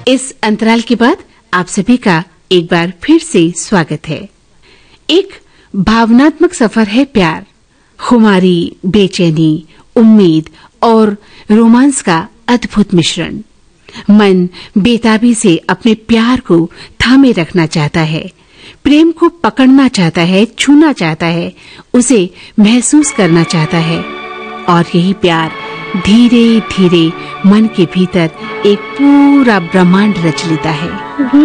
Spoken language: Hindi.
इस अंतराल के बाद आप सभी का एक बार फिर से स्वागत है। एक भावनात्मक सफर है प्यार, खुमारी, बेचैनी, उम्मीद और रोमांस का अद्भुत मिश्रण। मन बेताबी से अपने प्यार को थामे रखना चाहता है, प्रेम को पकड़ना चाहता है, छूना चाहता है, उसे महसूस करना चाहता है और यही प्यार धीरे धीरे मन के भीतर एक पूरा ब्रह्मांड रच लेता है।